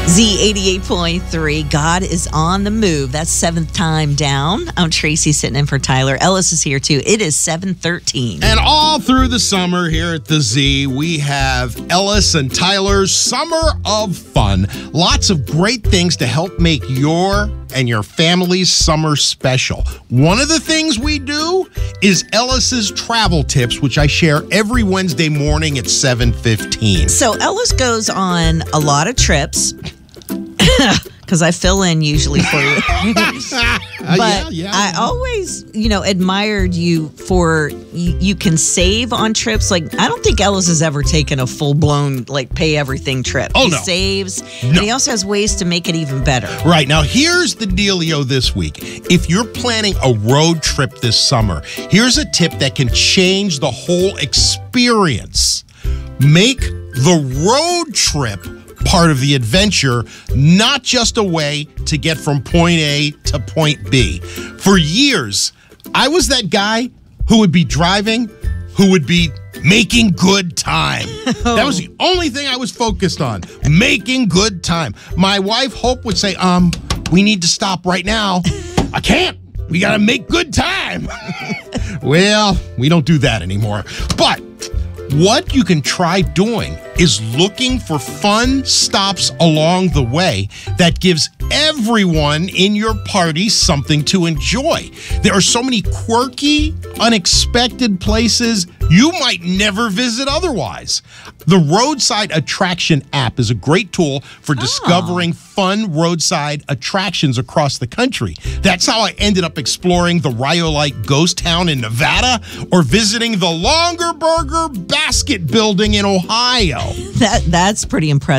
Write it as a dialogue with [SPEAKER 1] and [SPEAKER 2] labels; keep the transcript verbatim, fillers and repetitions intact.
[SPEAKER 1] Z eighty-eight point three, God is on the move. That's seventh time down. I'm Tracy sitting in for Tyler. Ellis is here too. It is seven thirteen.
[SPEAKER 2] And all through the summer here at the Z, we have Ellis and Tyler's Summer of Fun. Lots of great things to help make your and your family's summer special. One of the things we do is Ellis's travel tips, which I share every Wednesday morning at seven fifteen.
[SPEAKER 1] So Ellis goes on a lot of trips. Because I fill in usually for you. But
[SPEAKER 2] uh, yeah, yeah,
[SPEAKER 1] I
[SPEAKER 2] yeah.
[SPEAKER 1] always, you know, admired you for, you, you can save on trips. Like, I don't think Ellis has ever taken a full-blown, like, pay everything trip.
[SPEAKER 2] Oh,
[SPEAKER 1] he
[SPEAKER 2] no.
[SPEAKER 1] saves,
[SPEAKER 2] No.
[SPEAKER 1] and he also has ways to make it even better.
[SPEAKER 2] Right. Now, here's the dealio this week. If you're planning a road trip this summer, here's a tip that can change the whole experience. Make the road trip part of the adventure, not just a way to get from point A to point B. For years, I was that guy who would be driving, who would be making good time.
[SPEAKER 1] Oh.
[SPEAKER 2] That was the only thing I was focused on, making good time. My wife, Hope, would say, um, we need to stop right now. I can't. We got to make good time. Well, we don't do that anymore. But what you can try doing is looking for fun stops along the way that gives everyone in your party something to enjoy. There are so many quirky, unexpected places you might never visit otherwise. The Roadside Attraction app is a great tool for discovering oh. fun roadside attractions across the country. That's how I ended up exploring the Rhyolite Ghost Town in Nevada or visiting the Longerberger Basket Building in Ohio.
[SPEAKER 1] That That's pretty impressive.